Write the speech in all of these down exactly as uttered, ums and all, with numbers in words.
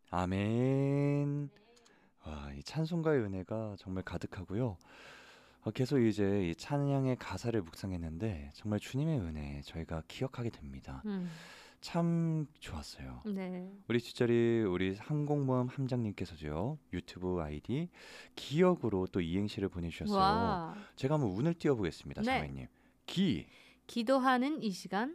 아멘. 와, 이 찬송가의 은혜가 정말 가득하고요. 어, 계속 이제 이 찬양의 가사를 묵상했는데 정말 주님의 은혜 저희가 기억하게 됩니다. 음. 참 좋았어요. 네. 우리 뒷자리 우리 항공모험 함장님께서도요. 유튜브 아이디 기억으로 또 이행시를 보내주셨어요. 와. 제가 한번 운을 띄워보겠습니다. 네. 장모님. 기. 기도하는 이 시간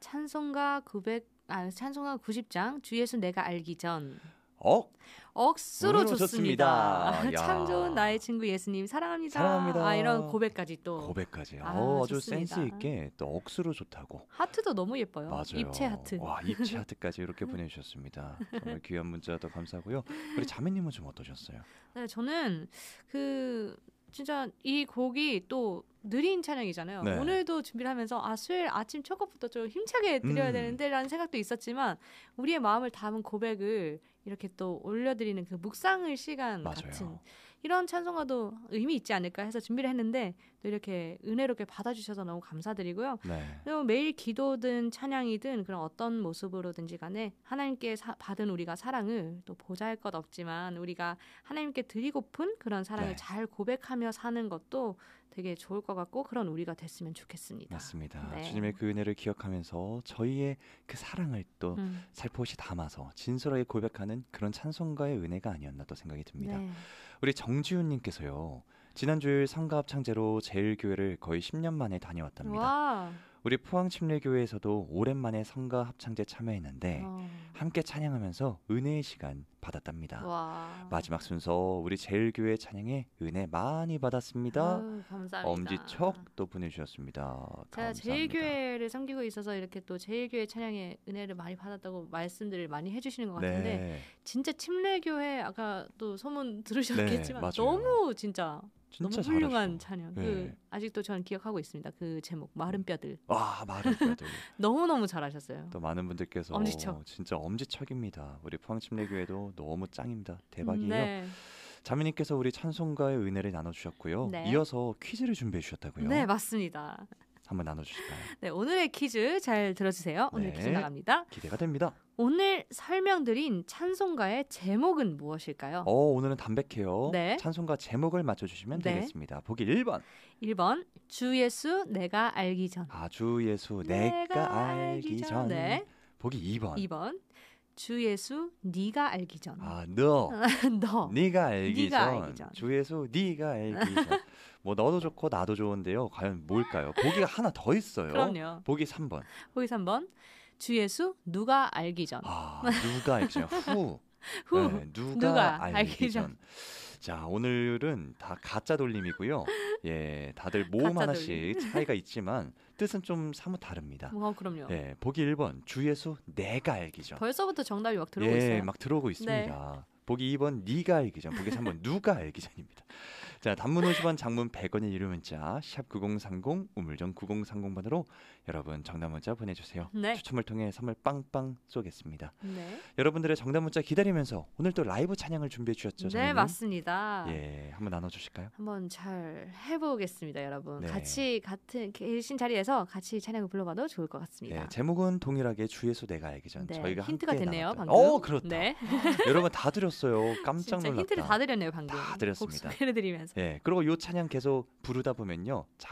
찬송가 구백 아 찬송가 구십 장 주 예수 내가 알기 전. 억. 억수로 음, 좋습니다. 좋습니다. 참 야. 좋은 나의 친구 예수님 사랑합니다. 사랑합니다. 아, 이런 고백까지 또. 고백까지. 아, 어, 아주 좋습니다. 센스 있게 또 억수로 좋다고. 하트도 너무 예뻐요. 맞아요. 입체 하트. 와, 입체 하트까지 이렇게 보내주셨습니다. 정말 귀한 문자도 감사하고요. 우리 자매님은 좀 어떠셨어요? 네, 저는 그 진짜 이 곡이 또 느린 찬양이잖아요. 네. 오늘도 준비를 하면서 아 수요일 아침 첫 곡부터 좀 힘차게 드려야 음. 되는데 라는 생각도 있었지만 우리의 마음을 담은 고백을 이렇게 또 올려드리는 그 묵상의 시간 맞아요. 같은 이런 찬송가도 의미 있지 않을까 해서 준비를 했는데 또 이렇게 은혜롭게 받아주셔서 너무 감사드리고요. 네. 그리고 매일 기도든 찬양이든 그런 어떤 모습으로든지 간에 하나님께 사, 받은 우리가 사랑을 또 보잘것 없지만 우리가 하나님께 드리고픈 그런 사랑을 네. 잘 고백하며 사는 것도 되게 좋을 것 같고 그런 우리가 됐으면 좋겠습니다. 맞습니다. 네. 주님의 그 은혜를 기억하면서 저희의 그 사랑을 또 음. 살포시 담아서 진솔하게 고백하는 그런 찬송가의 은혜가 아니었나 또 생각이 듭니다. 네. 우리 정지훈님께서요. 지난주일 성가합창제로 제일교회를 거의 십 년 만에 다녀왔답니다. 와. 우리 포항침례교회에서도 오랜만에 성가합창제 참여했는데 어. 함께 찬양하면서 은혜의 시간 받았답니다. 와. 마지막 순서 우리 제일교회 찬양에 은혜 많이 받았습니다. 아유, 감사합니다. 엄지척 또 보내주셨습니다. 제가 감사합니다. 제일교회를 섬기고 있어서 이렇게 또 제일교회 찬양에 은혜를 많이 받았다고 말씀들을 많이 해주시는 것 같은데 네, 진짜 침례교회 아까 또 소문 들으셨겠지만 네, 맞아요. 너무 진짜 진짜 너무 훌륭한 잘하시고. 찬양. 네. 그 아직도 저는 기억하고 있습니다. 그 제목 마른 뼈들 와, 마른 뼈들. 너무 너무 잘하셨어요. 또 많은 분들께서 엄지척. 진짜 엄지척입니다. 우리 포항침례교회도 너무 짱입니다. 대박이에요. 네. 자매님께서 우리 찬송가의 은혜를 나눠주셨고요. 네. 이어서 퀴즈를 준비해 주셨다고요. 네, 맞습니다. 한번 나눠주실까요? 네, 오늘의 퀴즈 잘 들어주세요. 오늘 네. 퀴즈 나갑니다. 기대가 됩니다. 오늘 설명드린 찬송가의 제목은 무엇일까요? 어, 오늘은 담백해요. 네. 찬송가 제목을 맞춰주시면 네. 되겠습니다. 보기 일 번. 일 번 주 예수 내가 알기 전. 아, 주 예수 내가 내가 알기 전. 네. 보기 이 번. 이 번 주 예수 네가 알기 전. 아, 너. 너. 네가 알기 네가 전. 알기 전. 주 예수 네가 알기 전. 뭐 너도 좋고 나도 좋은데요. 과연 뭘까요? 보기가 하나 더 있어요. 그럼요. 보기 삼 번. 보기 삼 번 주 예수 누가 알기 전. 아, 누가 알기 전. 후. 후. 네, 누가, 누가 알기, 알기 전. 자, 오늘은 다 가짜 돌림이고요. 예, 다들 모음 가짜 하나씩 차이가 있지만 뜻은 좀 사뭇 다릅니다. 어, 그럼요. 예, 보기 일 번 주 예수 내가 알기 전. 벌써부터 정답이 막 들어오고 예, 있어요. 막 들어오고 있습니다. 보기 이 번 네가 알기 전, 보기 삼 번 누가 알기 전입니다. 자, 단문 오십 원, 장문 백 원의 유료 문자 샵 구공삼공 우물정 구공삼공 번으로 여러분 정답 문자 보내주세요. 네. 추첨을 통해 선물 빵빵 쏘겠습니다. 네. 여러분들의 정답 문자 기다리면서 오늘 또 라이브 찬양을 준비해 주셨죠? 네, 장모님? 맞습니다. 예, 한번 나눠주실까요? 한번 잘 해보겠습니다, 여러분. 네. 같이 같은 계신 자리에서 같이 찬양을 불러봐도 좋을 것 같습니다. 예, 제목은 동일하게 주 예수 내가 알기 전. 네, 저희가 힌트가 함께 됐네요, 나눴던- 방금. 어, 그렇다. 네. 여러분 다 드렸어요. 깜짝 진짜 놀랐다. 힌트를 다 드렸네요, 방금. 다 드렸습니다. 곡 소개를 드리면서. 예, 그리고 요 찬양 계속 부르다 보면요.